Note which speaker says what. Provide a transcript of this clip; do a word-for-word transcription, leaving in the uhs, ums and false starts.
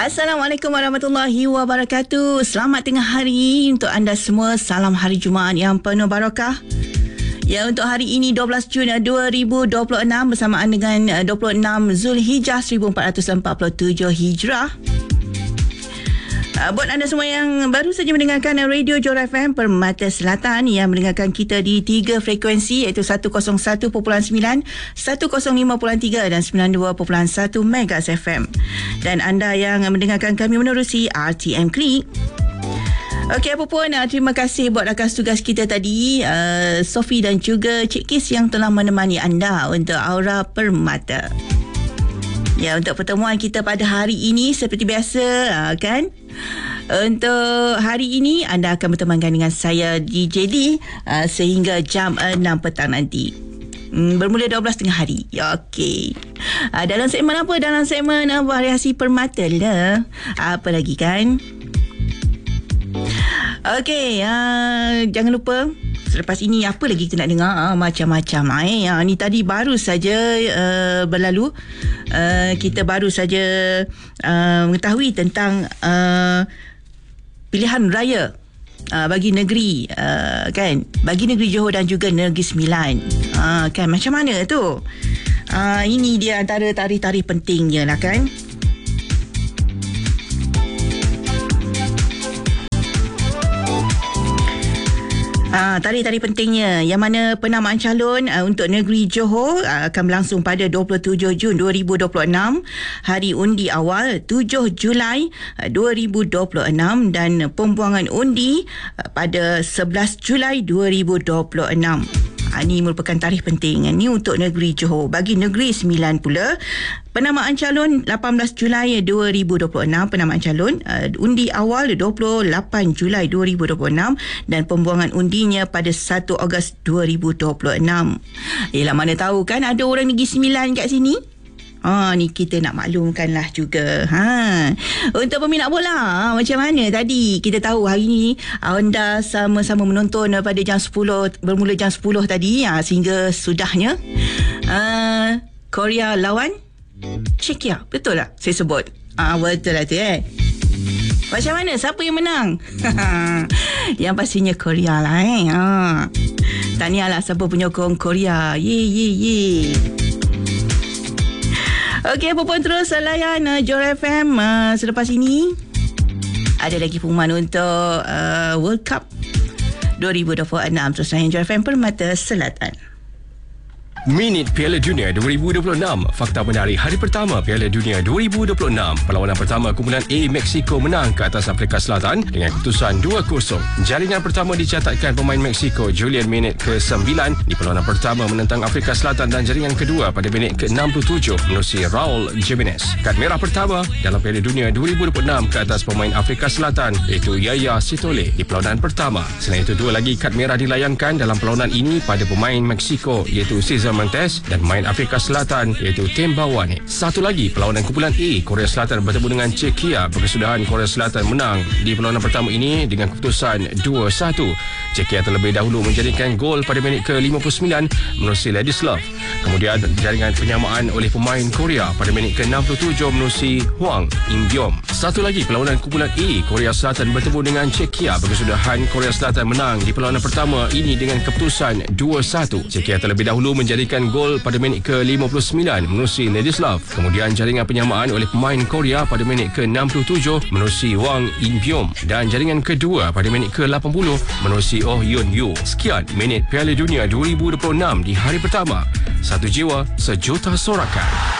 Speaker 1: Assalamualaikum warahmatullahi wabarakatuh. Selamat tengah hari untuk anda semua. Salam hari Jumaat yang penuh barakah. Ya, untuk hari ini dua belas Jun dua ribu dua puluh enam bersamaan dengan dua puluh enam Zulhijjah seribu empat ratus empat puluh tujuh Hijrah. Uh, buat anda semua yang baru saja mendengarkan Radio Johor F M Permata Selatan, yang mendengarkan kita di tiga frekuensi, iaitu seratus satu perpuluhan sembilan, seratus lima perpuluhan tiga dan sembilan puluh dua perpuluhan satu Megas F M. Dan anda yang mendengarkan kami menerusi R T M Klik. Okey, apa pun, uh, terima kasih buat rakan tugas kita tadi, uh, Sophie dan juga Cik Kis yang telah menemani anda untuk Aura Permata. Ya, untuk pertemuan kita pada hari ini seperti biasa, uh, kan? Untuk hari ini anda akan bertemankan dengan saya D J D uh, sehingga jam enam petang nanti. Hmm, bermula dua belas tengah hari. Ya, okey. Uh, dalam segmen apa? Dalam segmen uh, variasi permata lah. Uh, apa lagi kan? Okey, uh, jangan lupa selepas ini apa lagi kita nak dengar, uh, macam-macam eh. Uh, ni tadi baru saja uh, berlalu. Uh, kita baru saja uh, mengetahui tentang uh, pilihan raya uh, bagi negeri uh, kan, bagi negeri Johor dan juga Negeri Sembilan. Uh, kan macam mana tu? Uh, ini dia antara tarikh-tarikh pentingnya lah kan. Ah, tarikh-tarikh pentingnya, yang mana penamaan calon uh, untuk negeri Johor uh, akan berlangsung pada dua puluh tujuh Jun dua ribu dua puluh enam, hari undi awal tujuh Julai uh, dua ribu dua puluh enam dan pembuangan undi uh, pada sebelas Julai dua ribu dua puluh enam. Ha, ini merupakan tarikh penting. Ini untuk negeri Johor. Bagi Negeri Sembilan pula, penamaan calon lapan belas Julai dua ribu dua puluh enam, penamaan calon uh, undi awal dua puluh lapan Julai dua ribu dua puluh enam dan pembuangan undinya pada satu Ogos dua ribu dua puluh enam. Yelah, mana tahu kan ada orang Negeri Sembilan kat sini. Ha, ni kita nak maklumkan lah juga. Ha. Untuk peminat bola, ha, macam mana tadi? Kita tahu hari ni anda sama-sama menonton pada jam sepuluh, bermula jam sepuluh tadi, ha, sehingga sudahnya. Ha, Korea lawan Czechia. Betul tak saya sebut? Ha, betul lah tu eh. Macam mana? Siapa yang menang? Yang pastinya Korea lah eh. Ha. Tahniah lah siapa penyokong Korea. Ye ye ye. Okey, apa pun terus layan uh, Johor F M. Uh, selepas ini ada lagi pengumuman untuk uh, World Cup dua ribu dua puluh enam. Terus layan Johor F M Permata Selatan.
Speaker 2: Minit Piala Dunia dua ribu dua puluh enam. Fakta menarik hari pertama Piala Dunia dua ribu dua puluh enam. Perlawanan pertama kumpulan A Mexico menang ke atas Afrika Selatan dengan keputusan dua kosong. Jaringan pertama dicatatkan pemain Mexico Julian minit ke sembilan di perlawanan pertama menentang Afrika Selatan, dan jaringan kedua pada minit ke enam puluh tujuh menerusi Raul Jimenez. Kad merah pertama dalam Piala Dunia dua ribu dua puluh enam ke atas pemain Afrika Selatan iaitu Yaya Sitole di perlawanan pertama. Selain itu, dua lagi kad merah dilayangkan dalam perlawanan ini pada pemain Mexico iaitu Cesar Montes dan pemain Afrika Selatan iaitu Themba Wane. Satu lagi perlawanan kumpulan A, Korea Selatan bertemu dengan Czechia. Berkesudahan Korea Selatan menang di perlawanan pertama ini dengan keputusan dua satu. Czechia terlebih dahulu menjadikan gol pada minit ke lima puluh sembilan menerusi Ladislav. Kemudian jaringan penyamaan oleh pemain Korea pada minit ke enam puluh tujuh menerusi Hwang In-byom. Satu lagi perlawanan kumpulan A, Korea Selatan bertemu dengan Czechia. Berkesudahan Korea Selatan menang di perlawanan pertama ini dengan keputusan dua satu. Czechia terlebih dahulu menjadikan gol pada minit ke lima puluh sembilan menerusi Ladislav. Kemudian jaringan penyamaan oleh pemain Korea pada minit ke enam puluh tujuh menerusi Hwang In-byom, dan jaringan kedua pada minit ke lapan puluh menerusi Oh Yun Yu. Sekian minit Piala Dunia dua ribu dua puluh enam di hari pertama. Satu jiwa, sejuta sorakan.